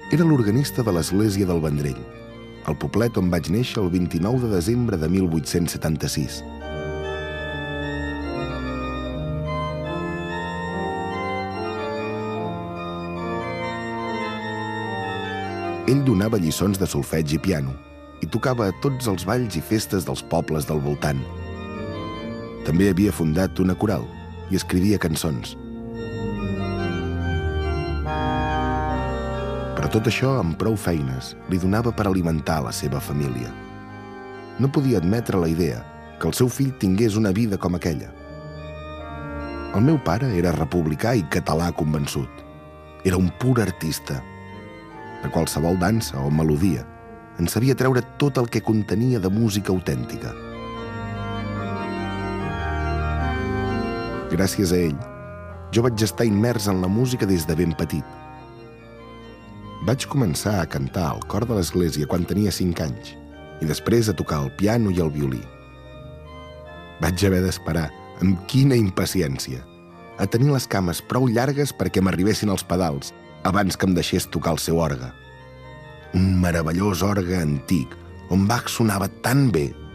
Era l'organista de l'església del Vendrell, el poblet on vaig néixer el 29 de desembre de 1876. Ell donava lliçons de solfeig i piano i tocava a tots els balls i festes dels pobles del voltant. També havia fundat una coral i escrivia cançons. Però tot això, amb prou feines, li donava per alimentar la seva família. No podia admetre la idea que el seu fill tingués una vida com aquella. El meu pare era republicà i català convençut. Era un pur artista. De qualsevol dansa o melodia en sabia treure tot el que contenia de música autèntica. Gràcies a ell, jo vaig estar immers en la música des de ben petit. Vaig començar a cantar al cor de l'església quan tenia 5 anys i després a tocar el piano i el violí. Vaig haver d'esperar, amb quina impaciència, a tenir les cames prou llargues perquè m'arribessin els pedals abans que em deixés tocar el seu orgue. Un meravellós orgue antic on Bach sonava tan bé